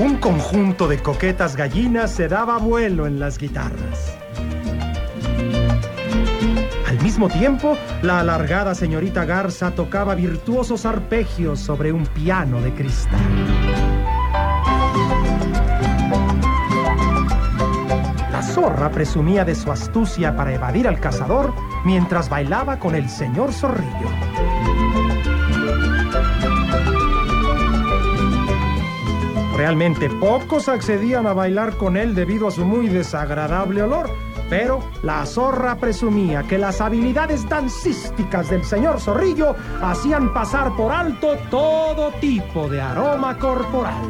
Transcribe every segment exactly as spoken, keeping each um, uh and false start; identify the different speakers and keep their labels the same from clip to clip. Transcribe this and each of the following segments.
Speaker 1: Un conjunto de coquetas gallinas se daba vuelo en las guitarras. Al mismo tiempo, la alargada señorita Garza tocaba virtuosos arpegios sobre un piano de cristal. La zorra presumía de su astucia para evadir al cazador mientras bailaba con el señor zorrillo. Realmente pocos accedían a bailar con él debido a su muy desagradable olor, pero la zorra presumía que las habilidades dancísticas del señor zorrillo hacían pasar por alto todo tipo de aroma corporal.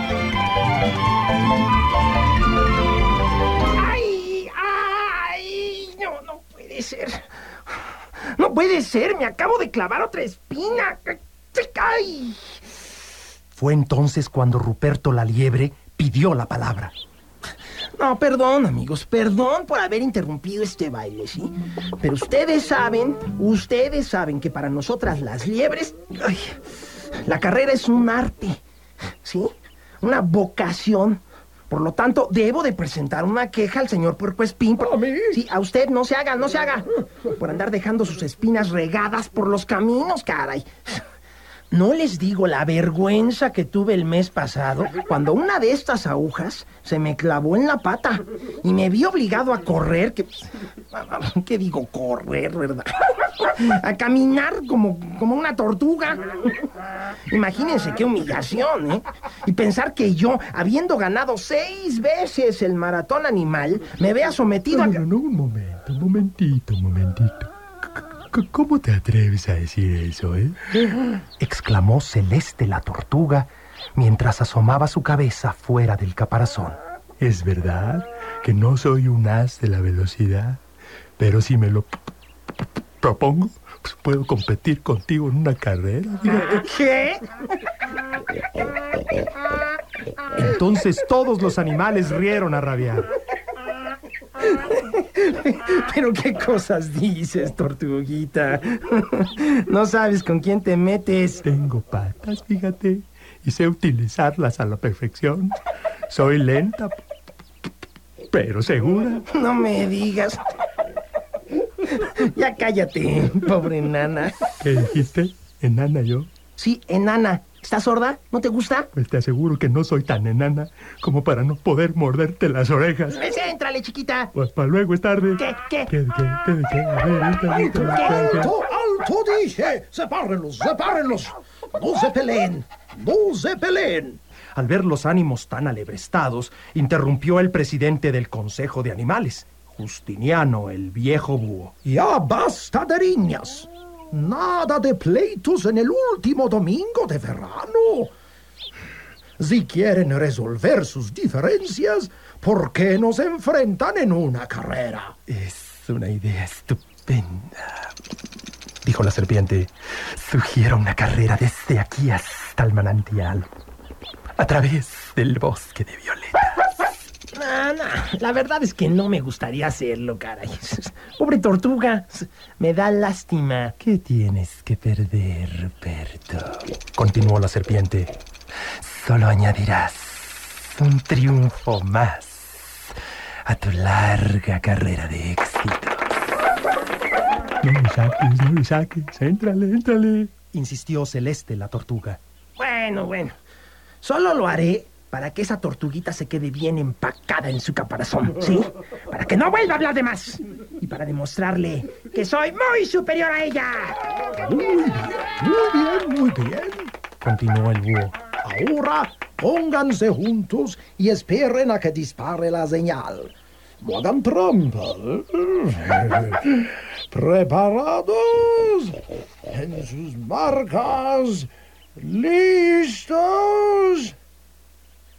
Speaker 2: ¡Ay! ¡Ay! No, no puede ser. No puede ser, me acabo de clavar otra espina. ¡Ay!
Speaker 1: Fue entonces cuando Ruperto la Liebre pidió la palabra.
Speaker 2: No, perdón, amigos, perdón por haber interrumpido este baile, ¿sí? Pero ustedes saben, ustedes saben que para nosotras las liebres, ay, la carrera es un arte, ¿sí? Una vocación. Por lo tanto, debo de presentar una queja al señor Puercoespín. Por...
Speaker 3: ¿A mí?
Speaker 2: Sí, a usted, no se haga, no se haga. Por andar dejando sus espinas regadas por los caminos, caray. No les digo la vergüenza que tuve el mes pasado cuando una de estas agujas se me clavó en la pata y me vi obligado a correr, que... ¿Qué digo? Correr, ¿verdad? A caminar como, como una tortuga. Imagínense qué humillación, ¿eh? Y pensar que yo, habiendo ganado seis veces el maratón animal, me vea sometido
Speaker 3: no,
Speaker 2: a...
Speaker 3: No, no, un momento, un momentito, un momentito. ¿Cómo te atreves a decir eso, eh?
Speaker 1: Exclamó Celeste la tortuga mientras asomaba su cabeza fuera del caparazón.
Speaker 3: Es verdad que no soy un as de la velocidad, pero si me lo propongo, pues puedo competir contigo en una carrera.
Speaker 2: ¿Qué?
Speaker 1: Entonces todos los animales rieron a rabiar.
Speaker 2: Pero qué cosas dices, tortuguita. No sabes con quién te metes.
Speaker 3: Tengo patas, fíjate, y sé utilizarlas a la perfección. Soy lenta, pero segura.
Speaker 2: No me digas. Ya cállate, pobre enana.
Speaker 3: ¿Qué dijiste? ¿Enana yo?
Speaker 2: Sí, enana. ¿Estás sorda? ¿No te gusta?
Speaker 3: Pues te aseguro que no soy tan enana como para no poder morderte las orejas.
Speaker 2: Pues éntrale, chiquita.
Speaker 3: Pues para luego es tarde.
Speaker 2: ¿Qué? ¿Qué?
Speaker 3: ¿Qué? ¿Qué? ¿Qué? ¿Qué? A ver, éntrale, éntrale, éntrale.
Speaker 4: ¡Alto, alto, dije! ¡Sepárenlos, sepárenlos! ¡No se peleen! ¡No se peleen!
Speaker 1: Al ver los ánimos tan alebrestados, interrumpió el presidente del Consejo de Animales, Justiniano, el viejo búho.
Speaker 4: ¡Ya basta de riñas! Nada de pleitos en el último domingo de verano. Si quieren resolver sus diferencias, ¿por qué no se enfrentan en una carrera?
Speaker 1: Es una idea estupenda, dijo la serpiente. Sugiero una carrera desde aquí hasta el manantial, a través del bosque de violetas.
Speaker 2: No, no, la verdad es que no me gustaría hacerlo, caray. Pobre tortuga, me da lástima.
Speaker 1: ¿Qué tienes que perder, Ruperto?, continuó la serpiente. Solo añadirás un triunfo más a tu larga carrera de éxito.
Speaker 3: No me saques, no me saques. Éntrale, éntrale.
Speaker 1: Insistió Celeste la tortuga.
Speaker 2: Bueno, bueno. Solo lo haré para que esa tortuguita se quede bien empacada en su caparazón, ¿sí? Para que no vuelva a hablar de más. Y para demostrarle que soy muy superior a ella.
Speaker 4: Muy bien, muy bien, muy bien.
Speaker 1: Continuó el búho.
Speaker 4: Ahora pónganse juntos y esperen a que dispare la señal. No hagan trampa. ¿Preparados? En sus marcas. ¿Listos?